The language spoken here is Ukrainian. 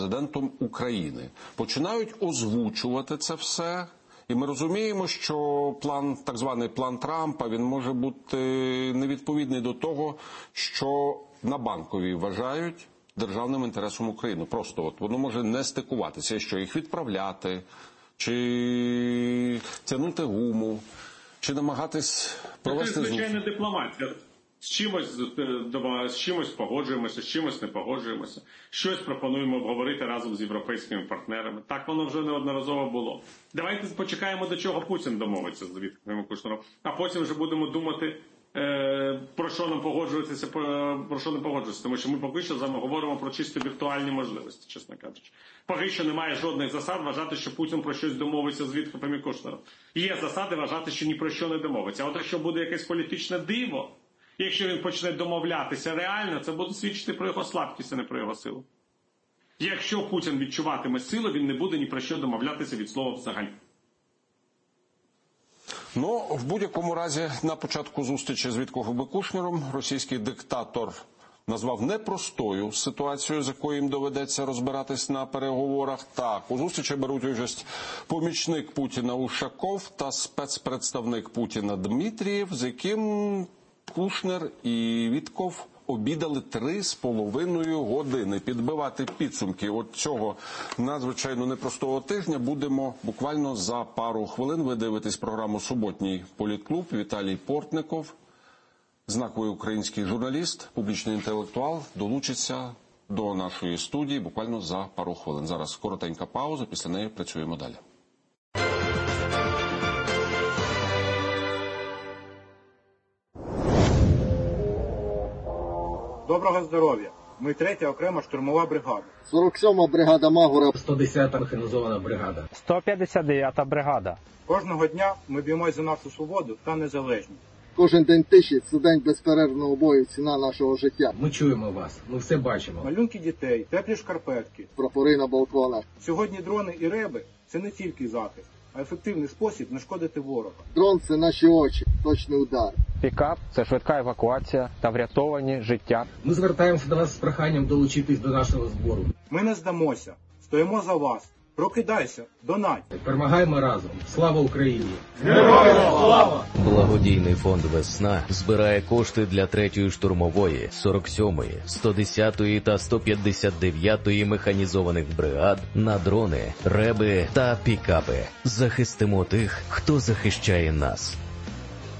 Президентом України. Починають озвучувати це все. І ми розуміємо, що план, так званий план Трампа, він може бути невідповідний до того, що на Банковій вважають державним інтересом України. Просто от воно може не стикуватися, що їх відправляти, чи тягнути гуму, чи намагатись провести зустріч. Це звичайна дипломатія. З чимось погоджуємося, з чимось не погоджуємося. Щось пропонуємо обговорити разом з європейськими партнерами. Так воно вже неодноразово було. Давайте почекаємо, до чого Путін домовиться з Віткофом Кушнером, а потім вже будемо думати, про що нам погоджуватися, про що не погоджуватися. Тому що ми поки що говоримо про чисто віртуальні можливості, чесно кажучи. Поки що немає жодних засад вважати, що Путін про щось домовиться з Віткофом Кушнером. Є засади вважати, що ні про що не домовиться. А от якщо буде якесь політичне диво, якщо він почне домовлятися реально, це буде свідчити про його слабкість, а не про його силу. Якщо Путін відчуватиме силу, він не буде ні про що домовлятися від слова взагалі. Ну, в будь-якому разі, на початку зустрічі з Віткофом Кушнером російський диктатор назвав непростою ситуацію, з якою їм доведеться розбиратись на переговорах. Так, у зустрічі беруть участь помічник Путіна Ушаков та спецпредставник Путіна Дмитрієв, з яким Кушнер і Вітков обідали 3,5 години. Підбивати підсумки от цього надзвичайно непростого тижня будемо буквально за пару хвилин. Ви дивитесь програму «Суботній політклуб». Віталій Портников, знаковий український журналіст, публічний інтелектуал, долучиться до нашої студії буквально за пару хвилин. Зараз коротенька пауза, після неї працюємо далі. Доброго здоров'я. Ми 3-я окрема штурмова бригада. 47-ма бригада Магура. 110-та механізована бригада. 159-та бригада. Кожного дня ми б'ємось за нашу свободу та незалежність. Кожен день тиші – це день безперервного бою, ціна нашого життя. Ми чуємо вас, ми все бачимо. Малюнки дітей, теплі шкарпетки. Прапори на балконах. Сьогодні дрони і реби – це не тільки захист, а ефективний спосіб не шкодити ворога. Дрон – це наші очі, точний удар. Пікап – це швидка евакуація та врятовані життя. Ми звертаємося до вас з проханням долучитись до нашого збору. Ми не здамося, стоїмо за вас. Прокидайся, донать. Перемагаємо разом. Слава Україні! Героям слава! Благодійний фонд «Весна» збирає кошти для 3-ї штурмової, 47-ї, 110-ї та 159-ї механізованих бригад на дрони, реби та пікапи. Захистимо тих, хто захищає нас.